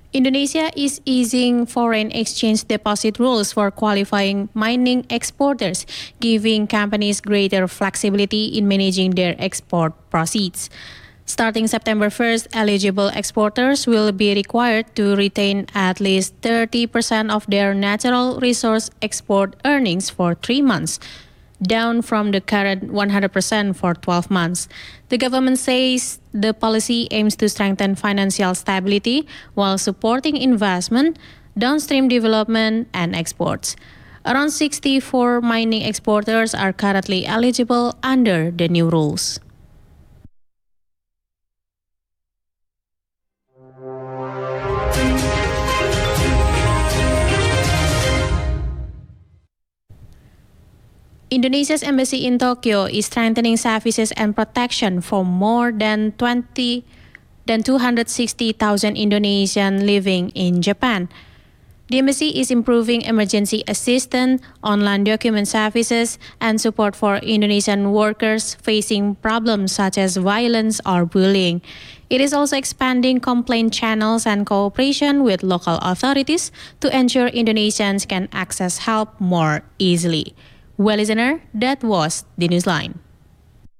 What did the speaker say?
Indonesia is easing foreign exchange deposit rules for qualifying mining exporters, giving companies greater flexibility in managing their export proceeds. Starting September 1st, eligible exporters will be required to retain at least 30% of their natural resource export earnings for 3 months, down from the current 100% for 12 months. The government says the policy aims to strengthen financial stability while supporting investment, downstream development, and exports. Around 64 mining exporters are currently eligible under the new rules. Indonesia's embassy in Tokyo is strengthening services and protection for more than 260,000 Indonesians living in Japan. The embassy is improving emergency assistance, online document services, and support for Indonesian workers facing problems such as violence or bullying. It is also expanding complaint channels and cooperation with local authorities to ensure Indonesians can access help more easily. Well, listener, that was the Newsline.